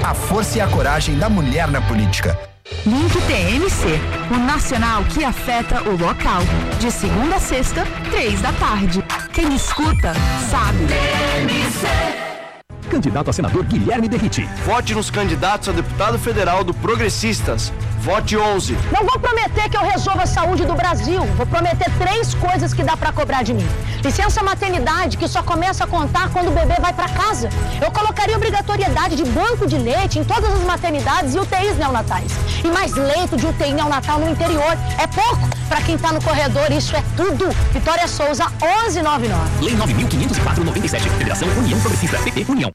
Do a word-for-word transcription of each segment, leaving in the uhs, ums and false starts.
a força e a coragem da mulher na política. Link T M C, o nacional que afeta o local. De segunda a sexta, três da tarde. Quem escuta, sabe. T M C. Candidato a senador Guilherme Derriti. Vote nos candidatos a deputado federal do Progressistas. Vote onze. Não vou prometer que eu resolva a saúde do Brasil. Vou prometer três coisas que dá pra cobrar de mim. Licença maternidade, que só começa a contar quando o bebê vai pra casa. Eu colocaria obrigatoriedade de banco de leite em todas as maternidades e U T Is neonatais. E mais leito de U T I neonatal no interior. É pouco pra quem tá no corredor, isso é tudo. Vitória Souza, onze noventa e nove. Lei nove mil quinhentos e quatro, noventa e sete. Federação União Progressista. P T União.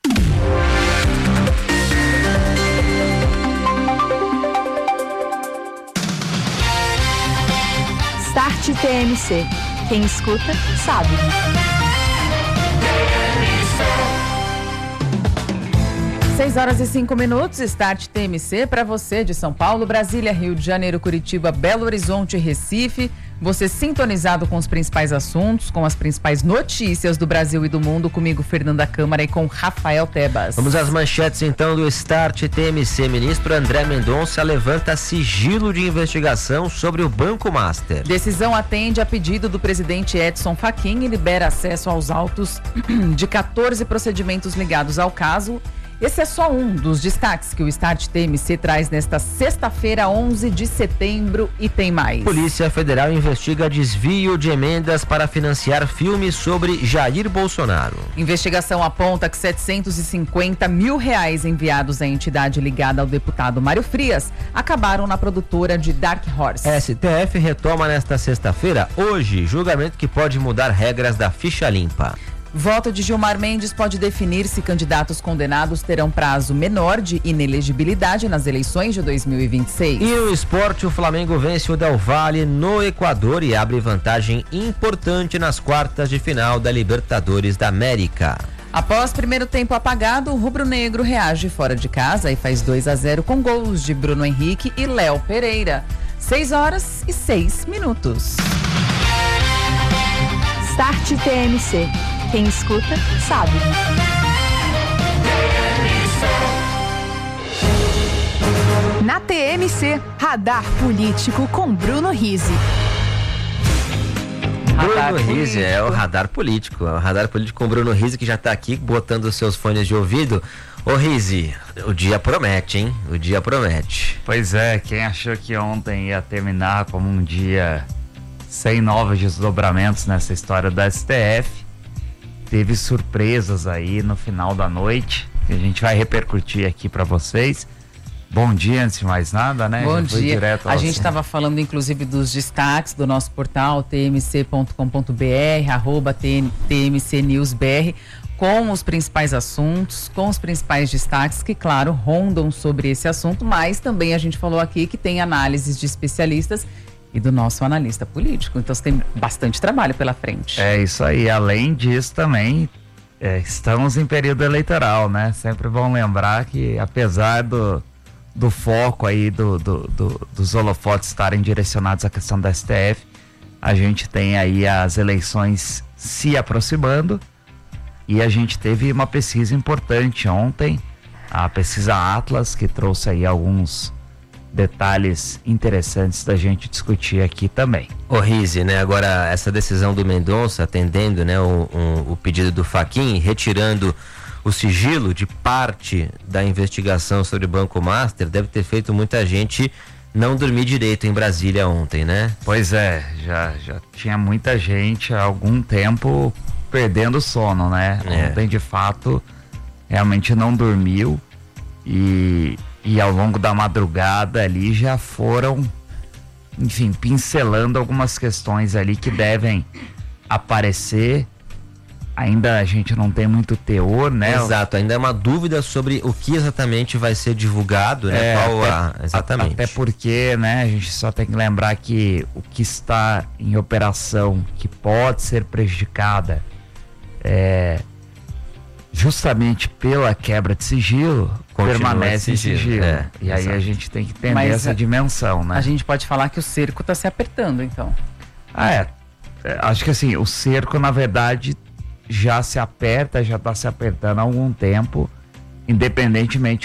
Start T M C. Quem escuta, sabe. seis horas e cinco minutos, Start T M C para você de São Paulo, Brasília, Rio de Janeiro, Curitiba, Belo Horizonte e Recife. Você sintonizado com os principais assuntos, com as principais notícias do Brasil e do mundo, comigo, Fernanda Câmara, e com Rafael Tebas. Vamos às manchetes então do Start T M C. Ministro André Mendonça levanta sigilo de investigação sobre o Banco Master. Decisão atende a pedido do presidente Edson Fachin e libera acesso aos autos de quatorze procedimentos ligados ao caso. Esse é só um dos destaques que o Start T M C traz nesta sexta-feira, onze de setembro, e tem mais. Polícia Federal investiga desvio de emendas para financiar filmes sobre Jair Bolsonaro. Investigação aponta que setecentos e cinquenta mil reais enviados à entidade ligada ao deputado Mário Frias acabaram na produtora de Dark Horse. S T F retoma nesta sexta-feira, hoje, julgamento que pode mudar regras da ficha limpa. Voto de Gilmar Mendes pode definir se candidatos condenados terão prazo menor de inelegibilidade nas eleições de dois mil e vinte e seis. E no esporte, o Flamengo vence o Del Valle no Equador e abre vantagem importante nas quartas de final da Libertadores da América. Após primeiro tempo apagado, o rubro-negro reage fora de casa e faz dois a zero com gols de Bruno Henrique e Léo Pereira. seis horas e seis minutos. Start T M C. Quem escuta, sabe. Na T M C, Radar Político com Bruno Rizzi. Bruno Rizzi é o radar político, é o radar político com Bruno Rizzi, que já está aqui botando os seus fones de ouvido. Ô Rizzi, o dia promete, hein? O dia promete. Pois é, quem achou que ontem ia terminar como um dia sem novos desdobramentos nessa história da S T F, teve surpresas aí no final da noite, que a gente vai repercutir aqui para vocês. Bom dia, antes de mais nada, né? Bom Já dia. Direto a gente estava falando, inclusive, dos destaques do nosso portal t m c ponto com ponto b r, arroba t m c news b r, com os principais assuntos, com os principais destaques que, claro, rondam sobre esse assunto, mas também a gente falou aqui que tem análises de especialistas e do nosso analista político. Então, você tem bastante trabalho pela frente. É isso aí. Além disso, também é, estamos em período eleitoral, né? Sempre vão lembrar que, apesar do, do foco aí do, do, do, dos holofotes estarem direcionados à questão da S T F, a gente tem aí as eleições se aproximando e a gente teve uma pesquisa importante ontem, a pesquisa Atlas, que trouxe aí alguns detalhes interessantes da gente discutir aqui também. Ô Rizzi, né, agora essa decisão do Mendonça, atendendo, né, o, o, o pedido do Fachin, retirando o sigilo de parte da investigação sobre o Banco Master, deve ter feito muita gente não dormir direito em Brasília ontem, né? Pois é, já, já tinha muita gente há algum tempo perdendo sono, né? É. Ontem, de fato, realmente não dormiu e... E ao longo da madrugada ali já foram, enfim, pincelando algumas questões ali que devem aparecer. Ainda a gente não tem muito teor, né? Exato, ainda é uma dúvida sobre o que exatamente vai ser divulgado, né? É, Qual até, a... Exatamente. Até porque, né, a gente só tem que lembrar que o que está em operação, que pode ser prejudicada, é justamente pela quebra de sigilo, continua permanece em sigilo. sigilo. É, e exato. Aí a gente tem que entender Mas essa a, dimensão, né? A gente pode falar que o cerco está se apertando, então. Ah, é. é. Acho que assim, o cerco, na verdade, já se aperta, já está se apertando há algum tempo, independentemente